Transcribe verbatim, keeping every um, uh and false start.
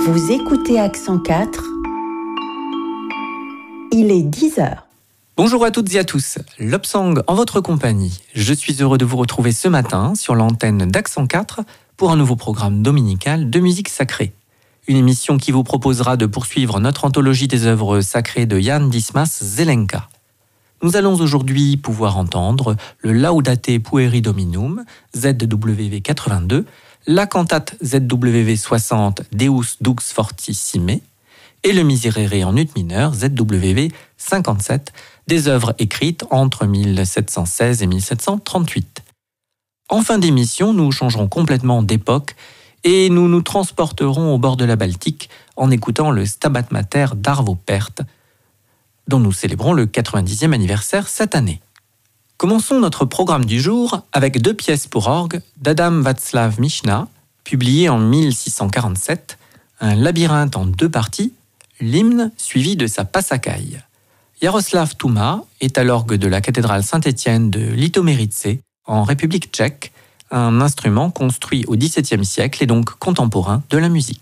Vous écoutez Accent quatre. Il est dix heures. Bonjour à toutes et à tous, Lopsang en votre compagnie. Je suis heureux de vous retrouver ce matin sur l'antenne d'Accent quatre pour un nouveau programme dominical de musique sacrée. Une émission qui vous proposera de poursuivre notre anthologie des œuvres sacrées de Jan Dismas Zelenka. Nous allons aujourd'hui pouvoir entendre le Laudate Pueri Dominum Z W V quatre-vingt-deux, la cantate Z W V soixante Deus Dux Fortissime et le Miserere en ut mineur Z W V cinquante-sept, des œuvres écrites entre mille sept cent seize et mille sept cent trente-huit. En fin d'émission, nous changerons complètement d'époque et nous nous transporterons au bord de la Baltique en écoutant le Stabat Mater d'Arvo Pärt, dont nous célébrons le quatre-vingt-dixième anniversaire cette année. Commençons notre programme du jour avec deux pièces pour orgue d'Adam Václav Michna, publiées en mille six cent quarante-sept, un labyrinthe en deux parties, l'hymne suivi de sa passacaille. Jaroslav Touma est à l'orgue de la cathédrale Saint-Étienne de Litoměřice, en République tchèque, un instrument construit au dix-septième siècle et donc contemporain de la musique.